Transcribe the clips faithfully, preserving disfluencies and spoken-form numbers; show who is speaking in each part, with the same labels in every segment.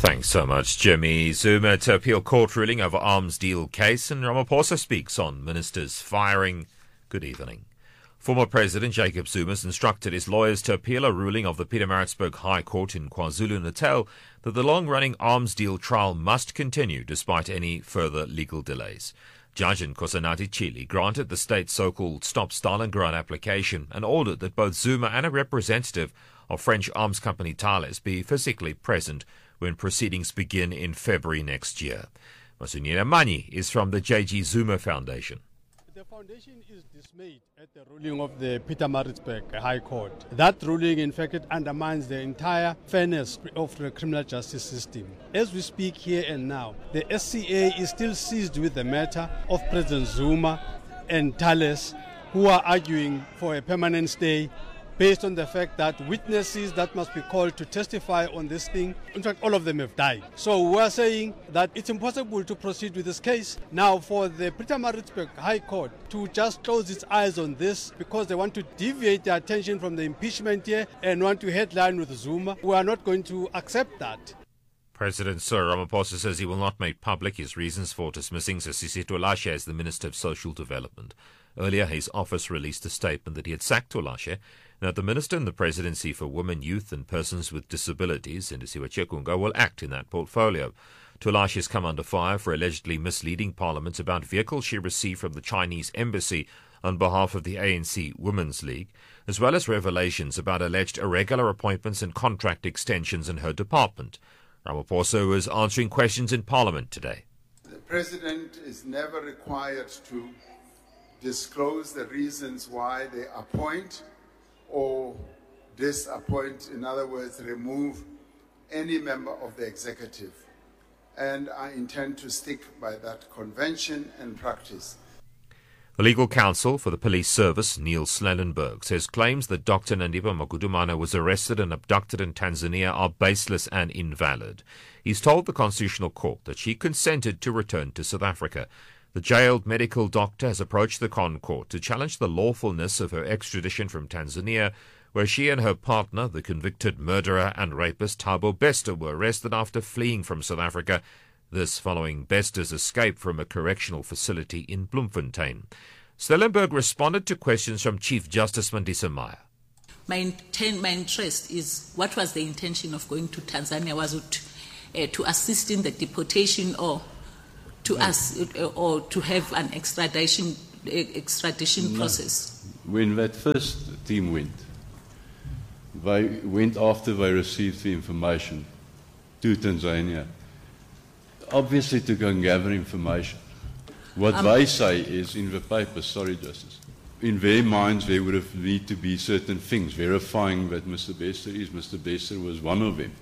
Speaker 1: Thanks so much, Jimmy. Zuma to appeal court ruling over arms deal case, and Ramaphosa speaks on ministers firing. Good evening. Former President Jacob Zuma has instructed his lawyers to appeal a ruling of the Pietermaritzburg High Court in KwaZulu-Natal that the long-running arms deal trial must continue despite any further legal delays. Judge Nkosanathi Chili granted the state's so-called Stop Stalingrad application and ordered that both Zuma and a representative of French arms company Thales be physically present when proceedings begin in February next year. Masunyela Mani is from the J G Zuma Foundation.
Speaker 2: The foundation is dismayed at the ruling of the Pietermaritzburg High Court. That ruling, in fact, it undermines the entire fairness of the criminal justice system. As we speak here and now, the S C A is still seized with the matter of President Zuma and Thales, who are arguing for a permanent stay based on the fact that witnesses that must be called to testify on this thing, in fact, all of them have died. So we are saying that it's impossible to proceed with this case. Now, for the Pietermaritzburg High Court to just close its eyes on this because they want to deviate their attention from the impeachment here and want to headline with Zuma, we are not going to accept that.
Speaker 1: President Cyril Ramaphosa says he will not make public his reasons for dismissing Sisisi Tolashe as the Minister of Social Development. Earlier, his office released a statement that he had sacked Tolashe and that the Minister in the Presidency for Women, Youth and Persons with Disabilities, Ndisiwe Chikunga, will act in that portfolio. Tolashe has come under fire for allegedly misleading Parliament about vehicles she received from the Chinese embassy on behalf of the A N C Women's League, as well as revelations about alleged irregular appointments and contract extensions in her department. Ramaphosa was answering questions in Parliament today.
Speaker 3: The President is never required to disclose the reasons why they appoint or disappoint, in other words, remove any member of the executive. And I intend to stick by that convention and practice.
Speaker 1: The legal counsel for the police service, Neil Snellenberg, says claims that Doctor Nandipa Magudumana was arrested and abducted in Tanzania are baseless and invalid. He's told the Constitutional Court that she consented to return to South Africa. The jailed medical doctor has approached the Con Court to challenge the lawfulness of her extradition from Tanzania, where she and her partner, the convicted murderer and rapist Thabo Bester, were arrested after fleeing from South Africa. This following Bester's escape from a correctional facility in Bloemfontein. Stellenberg responded to questions from Chief Justice Mandisa Maya.
Speaker 4: My, intent, my interest is, what was the intention of going to Tanzania? Was it uh, to assist in the deportation or to no. us, uh, or to have an extradition uh, extradition no. process?
Speaker 5: When that first team went, they went after they received the information to Tanzania. Obviously to go and gather information. What um, they say is in the papers, sorry Justice, in their minds there would have need to be certain things verifying that Mister Bester is. Mister Bester was one of them.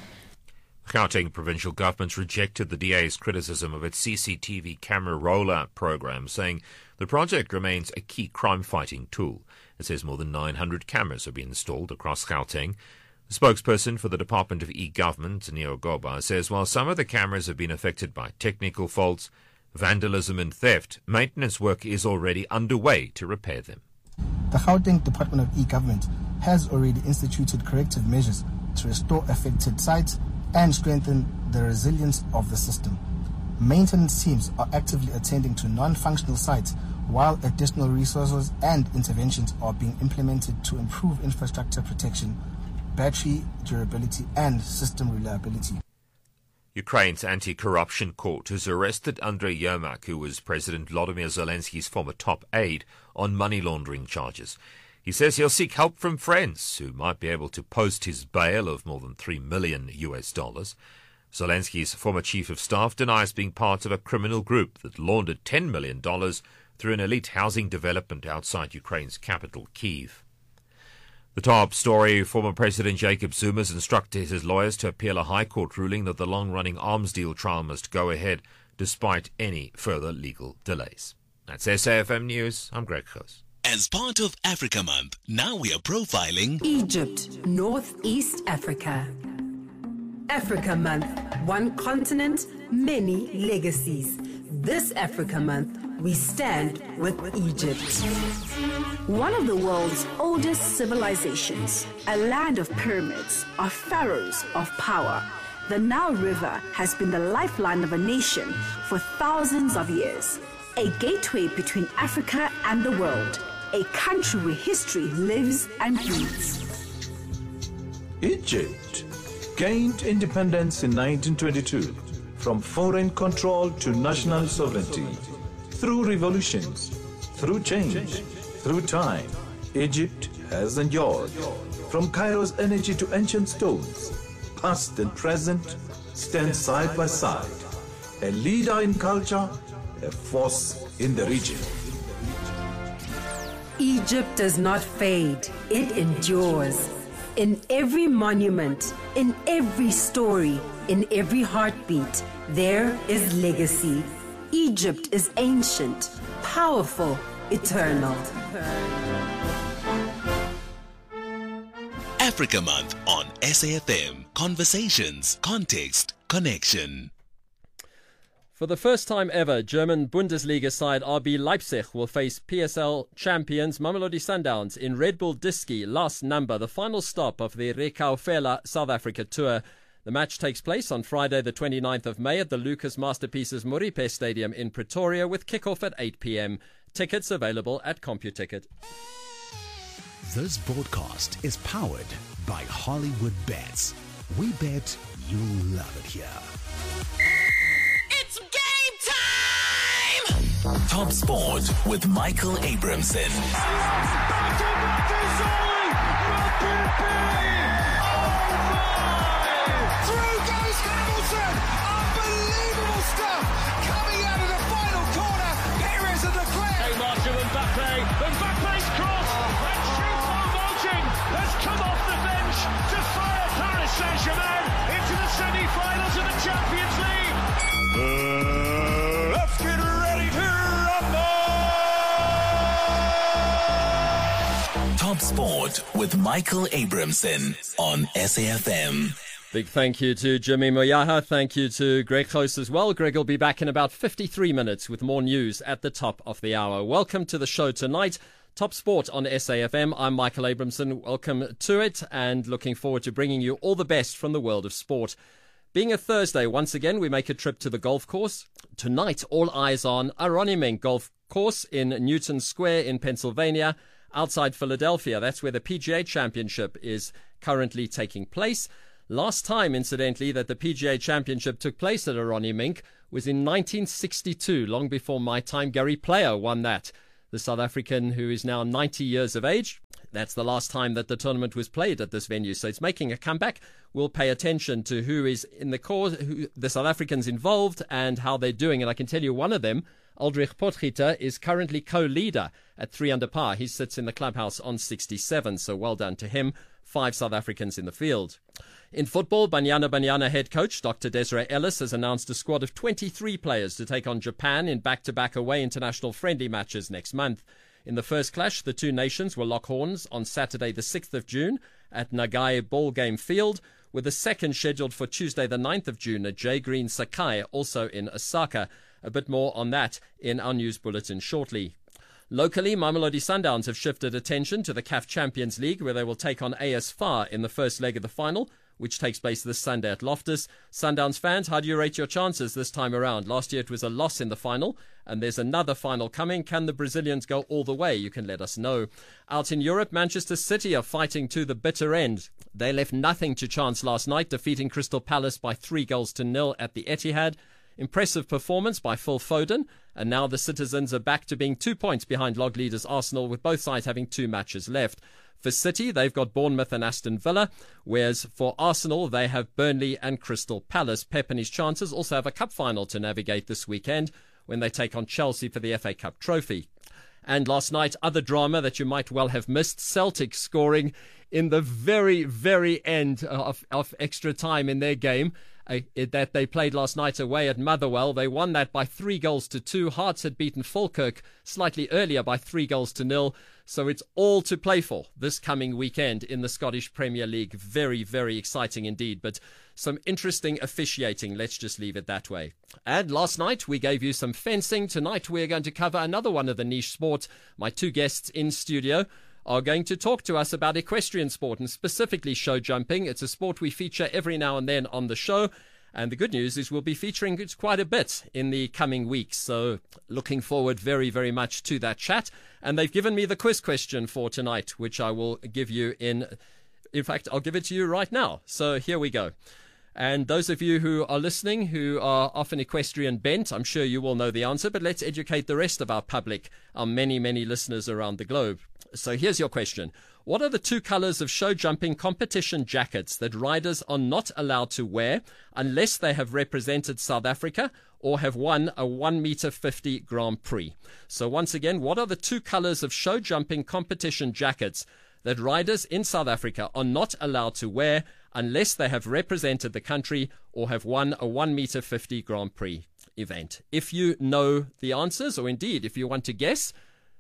Speaker 1: Gauteng provincial government rejected the D A's criticism of its C C T V camera rollout program, saying the project remains a key crime-fighting tool. It says more than nine hundred cameras have been installed across Gauteng. The spokesperson for the Department of E-Government, Neo Goba, says while some of the cameras have been affected by technical faults, vandalism and theft, maintenance work is already underway to repair them.
Speaker 6: The Gauteng Department of E-Government has already instituted corrective measures to restore affected sites and strengthen the resilience of the system. Maintenance teams are actively attending to non-functional sites while additional resources and interventions are being implemented to improve infrastructure protection, battery durability and system reliability.
Speaker 1: Ukraine's anti-corruption court has arrested Andrei Yermak, who was President Volodymyr Zelensky's former top aide, on money laundering charges. He says he'll seek help from friends who might be able to post his bail of more than three million U S dollars. Zelensky's former chief of staff denies being part of a criminal group that laundered ten million dollars through an elite housing development outside Ukraine's capital, Kyiv. The top story, former President Jacob Zuma has instructed his lawyers to appeal a High Court ruling that the long-running arms deal trial must go ahead despite any further legal delays. That's S A F M News. I'm Greg Khoos.
Speaker 7: As part of Africa Month, now we are profiling
Speaker 8: Egypt, Northeast Africa. Africa Month, one continent, many legacies. This Africa Month, we stand with Egypt.
Speaker 9: One of the world's oldest civilizations, a land of pyramids, of pharaohs, of power. The Nile River has been the lifeline of a nation for thousands of years. A gateway between Africa and the world. A country where history lives and breathes.
Speaker 10: Egypt gained independence in nineteen twenty-two from foreign control to national sovereignty. Through revolutions, through change, through time, Egypt has endured. From Cairo's energy to ancient stones, past and present stand side by side. A leader in culture, a force in the region.
Speaker 8: Egypt does not fade, it endures. In every monument, in every story, in every heartbeat, there is legacy. Egypt is ancient, powerful, eternal.
Speaker 7: Africa Month on S A F M. Conversations, context, connection.
Speaker 11: For the first time ever, German Bundesliga side R B Leipzig will face P S L champions Mamelodi Sundowns in Red Bull Diski last number, the final stop of the Rekaufela South Africa tour. The match takes place on Friday the twenty-ninth of May at the Lucas Masterpieces Moripe Stadium in Pretoria with kickoff at eight p.m. Tickets available at CompuTicket.
Speaker 12: This broadcast is powered by Hollywood Bets. We bet you'll love it here.
Speaker 7: It's game time! Top Sport with Michael Abramson.
Speaker 13: Through goes Hamilton! Unbelievable stuff! Coming out of the final corner, Perez and Leclerc!
Speaker 14: Hey, Marshall and Mbappe, Mbappe's cross, and Choupo-Moting has come off the bench to fire Paris Saint-Germain into the semi-finals of the Champions League.
Speaker 13: Uh, let's get ready to rumble!
Speaker 7: Top Sport with Michael Abramson on S A F M.
Speaker 11: Big thank you to Jimmy Moyaha. Thank you to Greg Close as well. Greg will be back in about fifty-three minutes with more news at the top of the hour. Welcome to the show tonight. Top Sport on S A F M. I'm Michael Abramson. Welcome to it and looking forward to bringing you all the best from the world of sport. Being a Thursday, once again, we make a trip to the golf course. Tonight, all eyes on Aronimink Golf Course in Newton Square in Pennsylvania, outside Philadelphia. That's where the P G A Championship is currently taking place. Last time, incidentally, that the P G A Championship took place at Aronimink was in nineteen sixty-two, long before my time. Gary Player won that, the South African who is now ninety years of age. That's the last time that the tournament was played at this venue, so it's making a comeback. We'll pay attention to who is in the course, who, the South Africans involved, and how they're doing. And I can tell you one of them, Aldrich Potgieter, is currently co-leader at three under par. He sits in the clubhouse on sixty-seven, so well done to him. Five South Africans in the field. In football, Banyana Banyana head coach Doctor Desiree Ellis has announced a squad of twenty-three players to take on Japan in back-to-back away international friendly matches next month. In the first clash, the two nations will lock horns on Saturday the sixth of June at Nagai Ballgame Field, with the second scheduled for Tuesday the ninth of June at J. Green Sakai, also in Osaka. A bit more on that in our news bulletin shortly. Locally, Mamelodi Sundowns have shifted attention to the C A F Champions League, where they will take on A S F A R in the first leg of the final, which takes place this Sunday at Loftus. Sundowns fans, how do you rate your chances this time around? Last year it was a loss in the final, and there's another final coming. Can the Brazilians go all the way? You can let us know. Out in Europe, Manchester City are fighting to the bitter end. They left nothing to chance last night, defeating Crystal Palace by three goals to nil at the Etihad. Impressive performance by Phil Foden, and now the Citizens are back to being two points behind log leaders Arsenal, with both sides having two matches left. For City, they've got Bournemouth and Aston Villa, whereas for Arsenal, they have Burnley and Crystal Palace. Pep and his chances also have a cup final to navigate this weekend when they take on Chelsea for the F A Cup trophy. And last night, other drama that you might well have missed, Celtic scoring in the very, very end of, of extra time in their game uh, that they played last night away at Motherwell. They won that by three goals to two. Hearts had beaten Falkirk slightly earlier by three goals to nil. So it's all to play for this coming weekend in the Scottish Premier League. Very, very exciting indeed, but some interesting officiating. Let's just leave it that way. And last night we gave you some fencing. Tonight we're going to cover another one of the niche sports. My two guests in studio are going to talk to us about equestrian sport and specifically show jumping. It's a sport we feature every now and then on the show. And the good news is we'll be featuring it quite a bit in the coming weeks. So looking forward very, very much to that chat. And they've given me the quiz question for tonight, which I will give you in... In fact, I'll give it to you right now. So here we go. And those of you who are listening, who are often equestrian bent, I'm sure you will know the answer, but let's educate the rest of our public, our many, many listeners around the globe. So here's your question. What are the two colors of show jumping competition jackets that riders are not allowed to wear unless they have represented South Africa or have won a one meter fifty Grand Prix? So once again, what are the two colors of show jumping competition jackets that riders in South Africa are not allowed to wear unless they have represented the country or have won a one meter fifty Grand Prix event? If you know the answers, or indeed if you want to guess,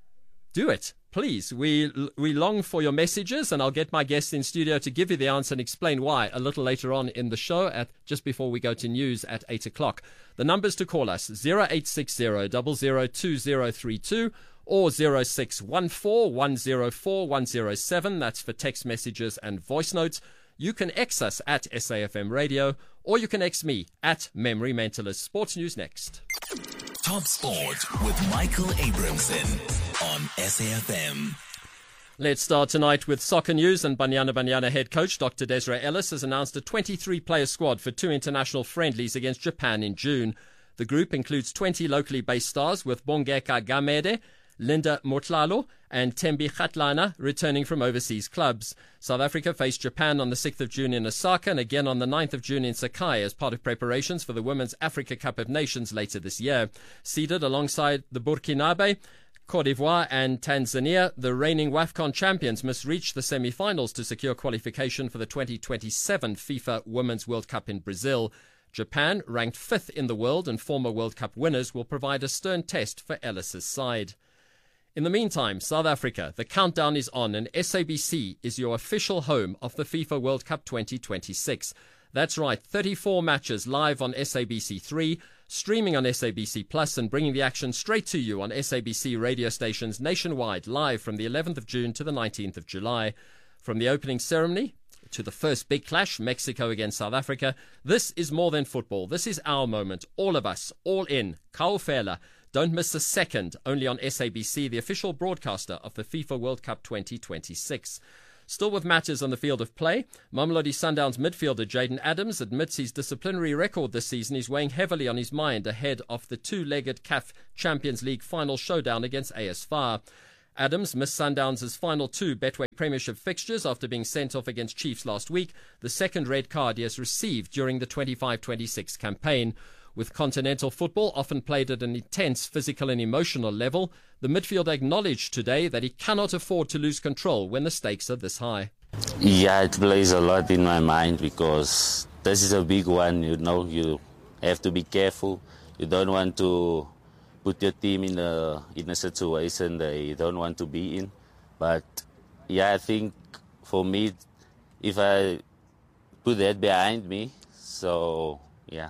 Speaker 11: do it. Please, we we long for your messages, and I'll get my guest in studio to give you the answer and explain why a little later on in the show, at just before we go to news at eight o'clock. The numbers to call us, zero eight six zero, zero zero two zero three two or zero six one four, one zero four, one zero seven. That's for text messages and voice notes. You can X us at S A F M Radio, or you can X me at Memory Mentalist. Sports News next.
Speaker 7: Top Sport with Michael Abramson on S A F M.
Speaker 11: Let's start tonight with soccer news, and Banyana Banyana head coach Doctor Desiree Ellis has announced a twenty-three player squad for two international friendlies against Japan in June. The group includes twenty locally based stars, with Bongeka Gamede, Linda Motlalo and Tembi Khatlana returning from overseas clubs. South Africa faced Japan on the sixth of June in Osaka and again on the ninth of June in Sakai as part of preparations for the Women's Africa Cup of Nations later this year. Seeded alongside the Burkinabe, Cote d'Ivoire and Tanzania, the reigning WAFCON champions must reach the semi-finals to secure qualification for the twenty twenty-seven FIFA Women's World Cup in Brazil. Japan, ranked fifth in the world and former World Cup winners, will provide a stern test for Ellis's side. In the meantime, South Africa, the countdown is on, and S A B C is your official home of the FIFA World Cup twenty twenty-six. That's right, thirty-four matches live on S A B C three, streaming on S A B C Plus, and bringing the action straight to you on S A B C radio stations nationwide, live from the eleventh of June to the nineteenth of July. From the opening ceremony to the first big clash, Mexico against South Africa, this is more than football. This is our moment. All of us, all in. Kaofela. Don't miss a second, only on S A B C, the official broadcaster of the FIFA World Cup twenty twenty-six. Still with matters on the field of play, Mamelodi Sundowns midfielder Jaden Adams admits his disciplinary record this season is weighing heavily on his mind ahead of the two-legged C A F Champions League final showdown against A S F A R. Adams missed Sundowns' final two Betway Premiership fixtures after being sent off against Chiefs last week, the second red card he has received during the twenty-five twenty-six campaign. With continental football often played at an intense physical and emotional level, the midfielder acknowledged today that he cannot afford to lose control when the stakes are this high.
Speaker 15: Yeah, it plays a lot in my mind because this is a big one, you know. You have to be careful. You don't want to put your team in a, in a situation they don't want to be in. But, yeah, I think for me, if I put that behind me, so, yeah.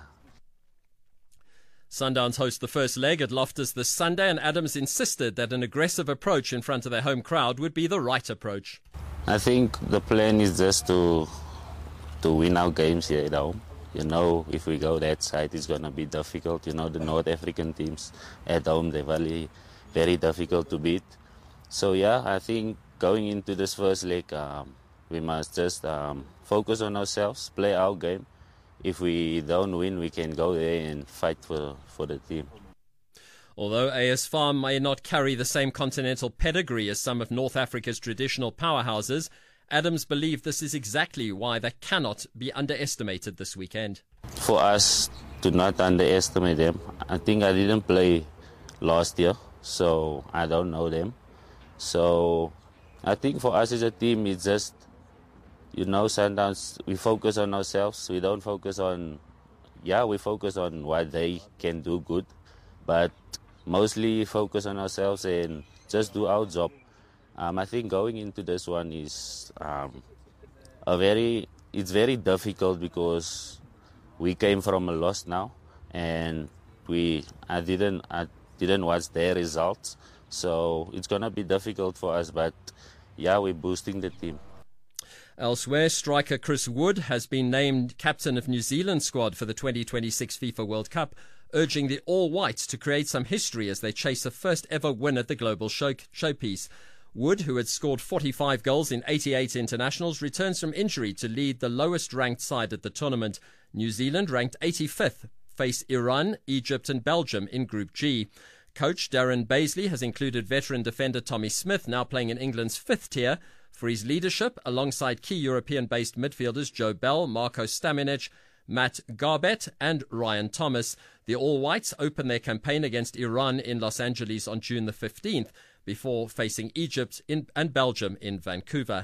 Speaker 11: Sundowns host the first leg at Loftus this Sunday, and Adams insisted that an aggressive approach in front of their home crowd would be the right approach.
Speaker 15: I think the plan is just to to win our games here at home. You know, if we go that side, it's going to be difficult. You know, the North African teams at home, they're very, very difficult to beat. So, yeah, I think going into this first leg, um, we must just um, focus on ourselves, play our game. If we don't win, we can go there and fight for, for the team.
Speaker 11: Although A S F A R may not carry the same continental pedigree as some of North Africa's traditional powerhouses, Adams believed this is exactly why they cannot be underestimated this weekend.
Speaker 15: For us to not underestimate them, I think I didn't play last year, so I don't know them. So I think for us as a team, it's just, you know, Sundowns, we focus on ourselves. We don't focus on, yeah, we focus on what they can do good, but mostly focus on ourselves and just do our job. Um, I think going into this one is um, a very, it's very difficult because we came from a loss now, and we, I didn't, I didn't watch their results, so it's gonna be difficult for us. But yeah, we're boosting the team.
Speaker 11: Elsewhere, striker Chris Wood has been named captain of New Zealand squad for the twenty twenty-six FIFA World Cup, urging the All Whites to create some history as they chase a first ever win at the global show- showpiece. Wood, who had scored forty-five goals in eighty-eight internationals, returns from injury to lead the lowest ranked side at the tournament. New Zealand, ranked eighty-fifth, face Iran, Egypt and Belgium in Group G. Coach Darren Baisley has included veteran defender Tommy Smith, now playing in England's fifth tier, for his leadership alongside key European-based midfielders Joe Bell, Marko Stamenic, Matt Garbett and Ryan Thomas. The All Whites open their campaign against Iran in Los Angeles on June the fifteenth before facing Egypt in, and Belgium in Vancouver.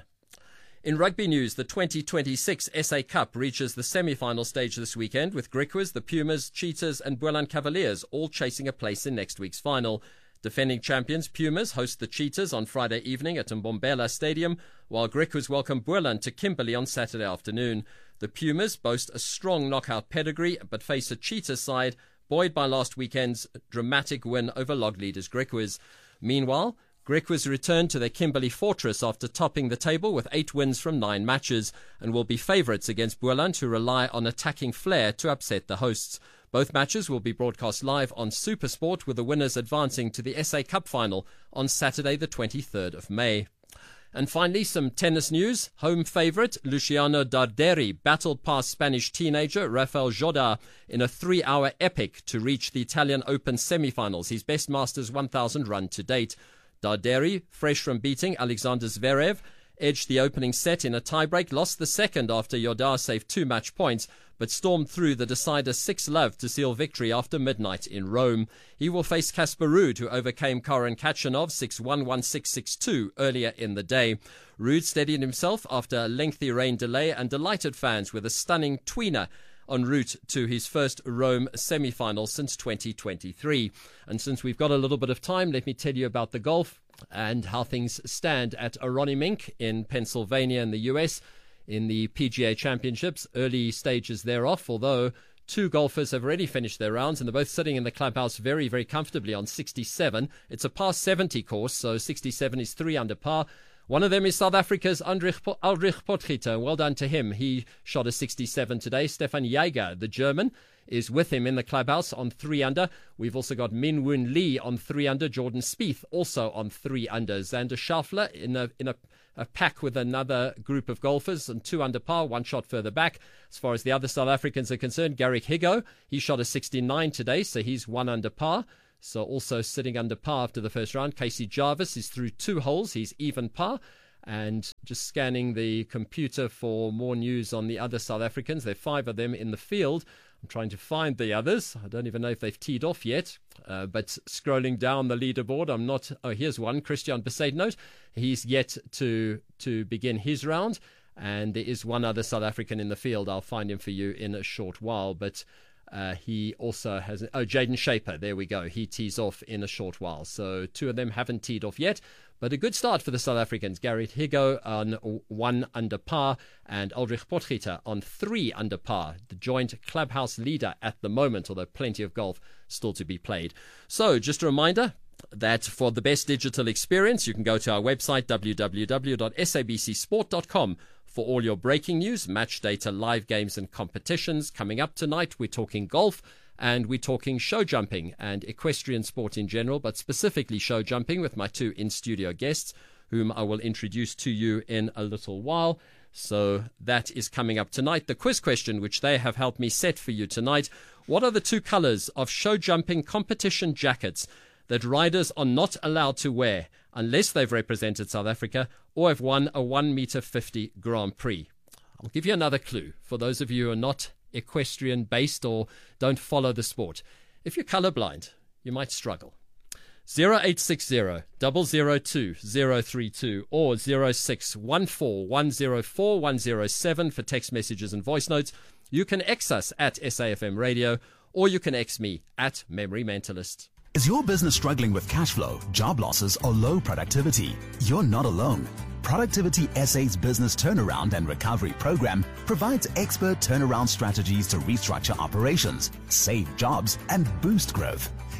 Speaker 11: In rugby news, the twenty twenty-six S A Cup reaches the semi-final stage this weekend with Griquas, the Pumas, Cheetahs and Boland Cavaliers all chasing a place in next week's final. Defending champions Pumas host the Cheetahs on Friday evening at Mbombela Stadium, while Griquas welcome Boland to Kimberley on Saturday afternoon. The Pumas boast a strong knockout pedigree but face a Cheetah side buoyed by last weekend's dramatic win over log leaders Griquas. Meanwhile, Griquas return to their Kimberley fortress after topping the table with eight wins from nine matches and will be favourites against Boland, who rely on attacking flair to upset the hosts. Both matches will be broadcast live on SuperSport, with the winners advancing to the S A Cup final on Saturday the twenty-third of May. And finally, some tennis news. Home favourite Luciano Darderi battled past Spanish teenager Rafael Jodar in a three-hour epic to reach the Italian Open semi-finals, his best Masters one thousand run to date. Darderi, fresh from beating Alexander Zverev, edged the opening set in a tiebreak, lost the second after Jodar saved two match points, but stormed through the decider six love to seal victory after midnight in Rome. He will face Casper Ruud, who overcame Karen Khachanov six one, one six, six two earlier in the day. Ruud steadied himself after a lengthy rain delay and delighted fans with a stunning tweener en route to his first Rome semi-final since twenty twenty-three. And since we've got a little bit of time, let me tell you about the golf and how things stand at Aronimink in Pennsylvania in the U S in the P G A Championships. Early stages thereof, although two golfers have already finished their rounds and they're both sitting in the clubhouse very, very comfortably on sixty-seven. It's a par seventy course, so sixty-seven is three under par. One of them is South Africa's Ulrich Potgieter. Well done to him. He shot a sixty-seven today. Stefan Jaeger, the German, is with him in the clubhouse on three under. We've also got Min Woon Lee on three under. Jordan Spieth also on three under. Xander Schauffele in a in a, a pack with another group of golfers and two under par, one shot further back. As far as the other South Africans are concerned, Garrick Higo, he shot a sixty-nine today, so he's one under par. So also sitting under par after the first round. Casey Jarvis is through two holes. He's even par. And just scanning the computer for more news on the other South Africans. There are five of them in the field. I'm trying to find the others. I don't even know if they've teed off yet. Uh, but scrolling down the leaderboard, I'm not... Oh, here's one, Christian Besaidnote. He's yet to to begin his round. And there is one other South African in the field. I'll find him for you in a short while. But... Uh, he also has... Oh, Jaden Shaper. There we go. He tees off in a short while. So two of them haven't teed off yet. But a good start for the South Africans. Garrick Higo on one under par and Ulrich Potgieter on three under par. The joint clubhouse leader at the moment, although plenty of golf still to be played. So just a reminder that for the best digital experience, you can go to our website, w w w dot s a b c sport dot com. For all your breaking news, match data, live games and competitions. Coming up tonight, we're talking golf and we're talking show jumping and equestrian sport in general, but specifically show jumping with my two in-studio guests, whom I will introduce to you in a little while. So that is coming up tonight. The quiz question, which they have helped me set for you tonight. What are the two colors of show jumping competition jackets that riders are not allowed to wear unless they've represented South Africa or have won a one meter fifty Grand Prix? I'll give you another clue for those of you who are not equestrian based or don't follow the sport. If you're colorblind, you might struggle. zero eight six zero, zero zero two, zero three two or zero six one four, one zero four, one zero seven for text messages and voice notes. You can X us at S A F M Radio or you can X me at Memory Mentalist.
Speaker 12: Is your business struggling with cash flow, job losses, or low productivity? You're not alone. Productivity S A's Business Turnaround and Recovery Program provides expert turnaround strategies to restructure operations, save jobs, and boost growth.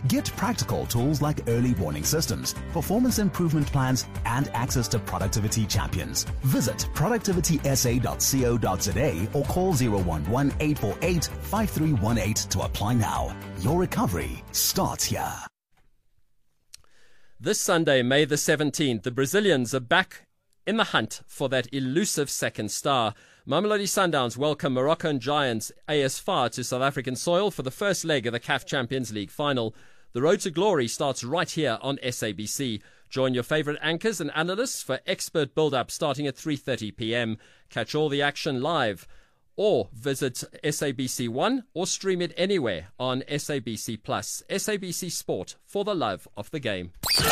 Speaker 12: Get practical tools like early warning systems, performance improvement plans, and access to productivity champions. Visit productivity s a dot co dot z a or call zero one one, eight four eight, five three one eight to apply now. Your recovery starts here.
Speaker 11: This Sunday, May the seventeenth, the Brazilians are back in the hunt for that elusive second star. Mamelodi Sundowns welcome Moroccan giants A S F A R to South African soil for the first leg of the C A F Champions League final. The road to glory starts right here on S A B C. Join your favourite anchors and analysts for expert build-up starting at three thirty p.m. Catch all the action live or visit S A B C One or stream it anywhere on S A B C Plus. S A B C Sport, for the love of the game.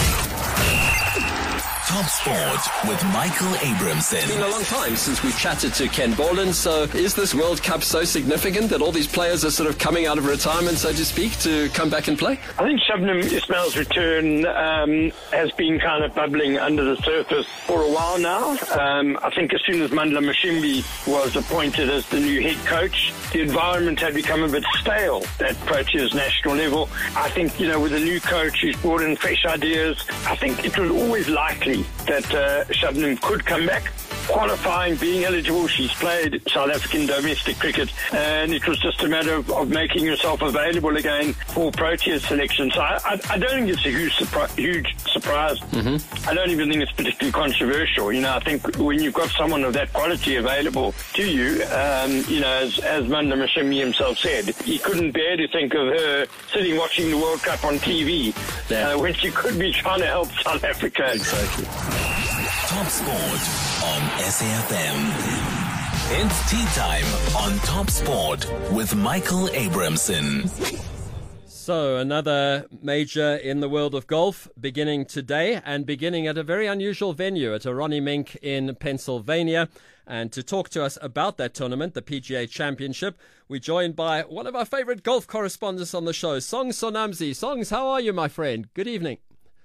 Speaker 7: Top Sport with Michael Abramson.
Speaker 11: It's been a long time since we chatted to Ken Borland, so is this World Cup so significant that all these players are sort of coming out of retirement, so to speak, to come back and play?
Speaker 16: I think Shabnim Ismail's return um, has been kind of bubbling under the surface for a while now. Um, I think as soon as Mandla Mashimbi was appointed as the new head coach, the environment had become a bit stale at Proteas national level. I think, you know, with a new coach who's brought in fresh ideas, I think it was always likely that uh, Shabnim could come back. Qualifying, being eligible, she's played South African domestic cricket, and it was just a matter of, of making herself available again for Proteas selection. So I, I, I don't think it's a huge, surpri- huge surprise. Mm-hmm. I don't even think it's particularly controversial. You know, I think when you've got someone of that quality available to you, um, you know, as, as Mandla Mashimbi himself said, he couldn't bear to think of her sitting watching the World Cup on T V yeah. uh, when she could be trying to help South Africa.
Speaker 11: Exactly.
Speaker 7: Top Sport on S A F M. It's tea time on Top Sport with Michael Abramson.
Speaker 11: So another major in the world of golf beginning today and beginning at a very unusual venue at a Ronnie Mink in Pennsylvania. And to talk to us about that tournament, the P G A Championship, we're joined by one of our favorite golf correspondents on the show, Songs Sonamzi. Songs, how are you, my friend? Good evening.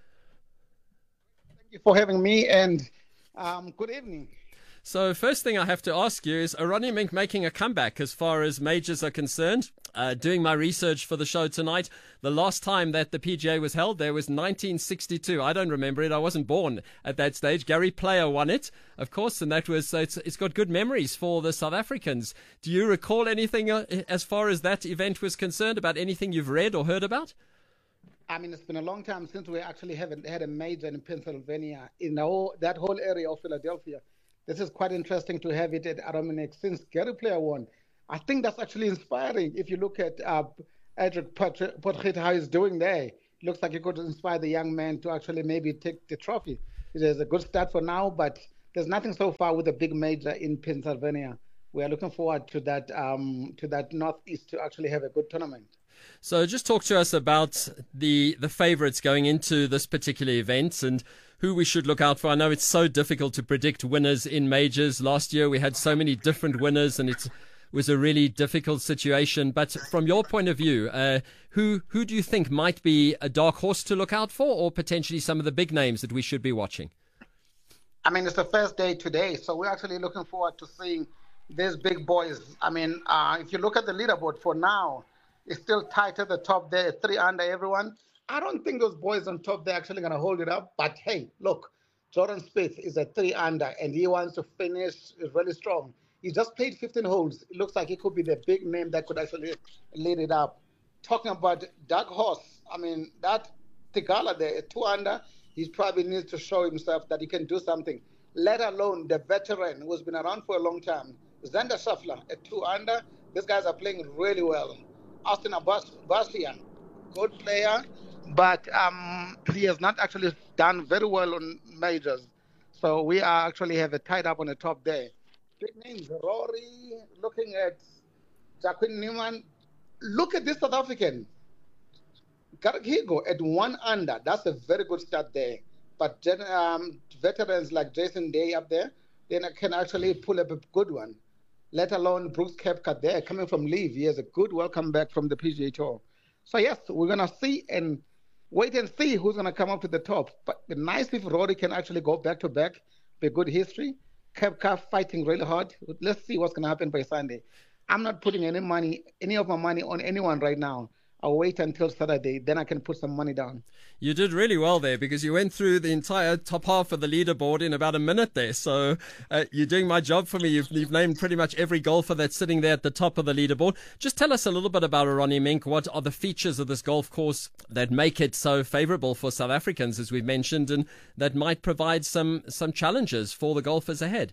Speaker 17: Thank you for having me, and um, good evening.
Speaker 11: So first thing I have to ask you is, are Ronnie Mink making a comeback as far as majors are concerned? Uh, doing my research for the show tonight, the last time that the P G A was held there was nineteen sixty-two. I don't remember it. I wasn't born at that stage. Gary Player won it, of course, and that was, it's, it's got good memories for the South Africans. Do you recall anything uh, as far as that event was concerned, about anything you've read or heard about?
Speaker 17: I mean, it's been a long time since we actually haven't had a major in Pennsylvania, in the whole, that whole area of Philadelphia. This is quite interesting to have it at Aromanic since Gary Player won. I think that's actually inspiring. If you look at uh, Adric Potgieter, how he's doing there, it looks like he could inspire the young man to actually maybe take the trophy. It is a good start for now, but there's nothing so far with a big major in Pennsylvania. We are looking forward to that, um, to that Northeast to actually have a good tournament.
Speaker 11: So just talk to us about the the favourites going into this particular event and who we should look out for. I know it's so difficult to predict winners in majors. Last year we had so many different winners and it was a really difficult situation. But from your point of view, uh, who who do you think might be a dark horse to look out for, or potentially some of the big names that we should be watching?
Speaker 17: I mean, it's the first day today, so we're actually looking forward to seeing these big boys. I mean, uh, if you look at the leaderboard for now, it's still tight at the top there, three under everyone. I don't think those boys on top, they're actually going to hold it up. But, hey, look, Jordan Spieth is a three under, and he wants to finish really strong. He just played fifteen holes. It looks like he could be the big name that could actually lead it up. Talking about Dark Horse, I mean, that Tigala there, two under, he probably needs to show himself that he can do something, let alone the veteran who's been around for a long time. Xander Schauffele at two under. These guys are playing really well. Austin Abbasian, good player, but um, he has not actually done very well on majors. So we are actually have it tied up on the top there. Big names, Rory, looking at Jacqueline Newman. Look at this South African. Garrick Higo at one under. That's a very good start there. But um, veterans like Jason Day up there, they can actually pull up a good one. Let alone Brooks Koepka there, coming from leave. He has a good welcome back from the P G A Tour. So, yes, we're going to see and wait and see who's going to come up to the top. But the nice if Rory can actually go back-to-back, be good history. Koepka fighting really hard. Let's see what's going to happen by Sunday. I'm not putting any money, any of my money on anyone right now. I'll wait until Saturday, then I can put some money down.
Speaker 11: You did really well there because you went through the entire top half of the leaderboard in about a minute there. So uh, you're doing my job for me. You've, you've named pretty much every golfer that's sitting there at the top of the leaderboard. Just tell us a little bit about Ronnie Mink. What are the features of this golf course that make it so favourable for South Africans, as we've mentioned, and that might provide some, some challenges for the golfers ahead?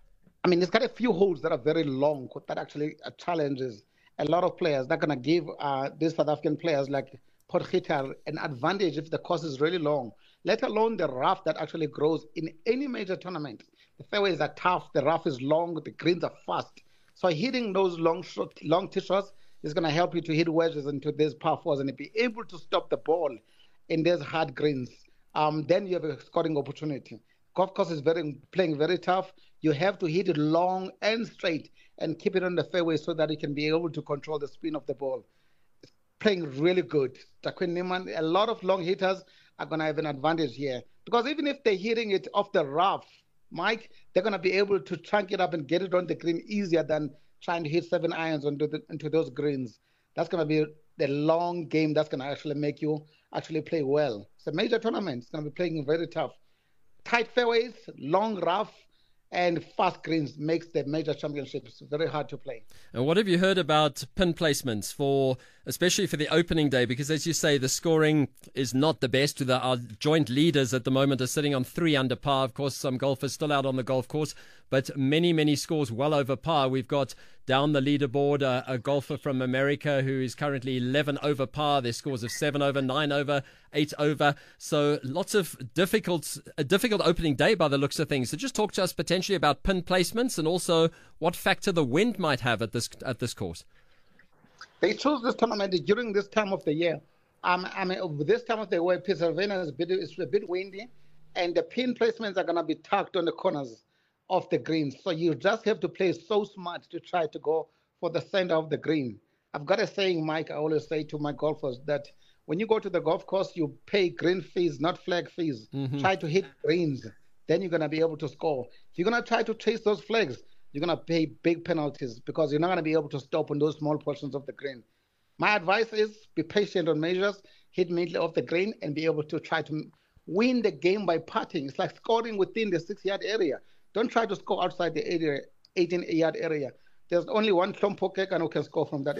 Speaker 17: I mean, it's got a few holes that are very long that actually are challenges. A lot of players that are going to give uh, these South African players like Potgieter an advantage if the course is really long, let alone the rough that actually grows in any major tournament. The fairways are tough, the rough is long, the greens are fast. So hitting those long shot, long tee shots is going to help you to hit wedges into these par fours and be able to stop the ball in these hard greens. Um, then you have a scoring opportunity. Golf course is very playing very tough. You have to hit it long and straight and keep it on the fairway so that you can be able to control the spin of the ball. It's playing really good. Taquin Neiman, a lot of long hitters are going to have an advantage here. Because even if they're hitting it off the rough, Mike, they're going to be able to chunk it up and get it on the green easier than trying to hit seven irons into, the, into those greens. That's going to be the long game that's going to actually make you actually play well. It's a major tournament. It's going to be playing very tough. Tight fairways, long rough, and fast greens makes the major championships very hard to play.
Speaker 11: And what have you heard about pin placements for, especially for the opening day? Because as you say, the scoring is not the best. The, our joint leaders at the moment are sitting on three under par. Of course, some golfers still out on the golf course, but many, many scores well over par. We've got down the leaderboard a, a golfer from America who is currently eleven over par. Their scores of seven over, nine over, eight over. So lots of difficult, a difficult opening day by the looks of things. So just talk to us potentially about pin placements and also what factor the wind might have at this at this course.
Speaker 17: They chose this tournament during this time of the year. Um, I mean, this time of the year, Pennsylvania is a bit, it's a bit windy, and the pin placements are going to be tucked on the corners of the green. So you just have to play so smart to try to go for the center of the green. I've got a saying, Mike, I always say to my golfers that when you go to the golf course, you pay green fees, not flag fees. Mm-hmm. Try to hit greens. Then you're going to be able to score. If you're going to try to chase those flags, you're going to pay big penalties because you're not going to be able to stop on those small portions of the green. My advice is be patient on measures, hit middle of the green, and be able to try to win the game by putting. It's like scoring within the six-yard area. Don't try to score outside the area, eighteen-yard area. There's only one Klompo Kekan who can score from that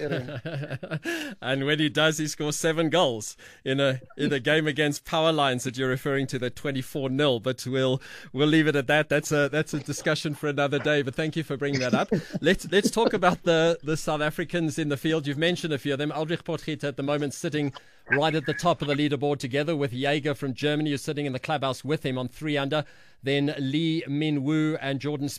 Speaker 17: area.
Speaker 11: And when he does, he scores seven goals in a in a game against Power Lines that you're referring to, the twenty-four nil. But we'll we'll leave it at that. That's a that's a discussion for another day. But thank you for bringing that up. let's let's talk about the the South Africans in the field. You've mentioned a few of them. Aldrich Potgieter at the moment sitting right at the top of the leaderboard together with Jaeger from Germany, who's sitting in the clubhouse with him on three under. Then Lee Min Woo and Jordan Spieth